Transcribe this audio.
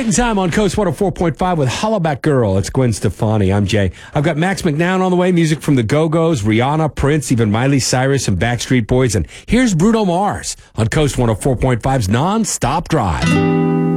Quitting Time on Coast 104.5 with Hollaback Girl. It's Gwen Stefani. I'm Jay. I've got Max McNown on the way, music from the Go-Go's, Rihanna, Prince, even Miley Cyrus and Backstreet Boys. And here's Bruno Mars on Coast 104.5's Non-Stop Drive.